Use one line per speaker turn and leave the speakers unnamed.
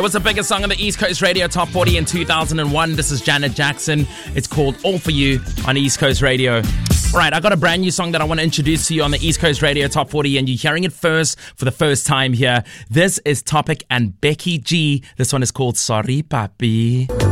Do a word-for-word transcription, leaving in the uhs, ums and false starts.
was the biggest song on the East Coast Radio Top forty in two thousand one. This is Janet Jackson. It's called All For You on East Coast Radio. All right, I got a brand new song that I want to introduce to you on the East Coast Radio Top forty, and you're hearing it first for the first time here. This is Topic and Becky G. This one is called Sorry Papi.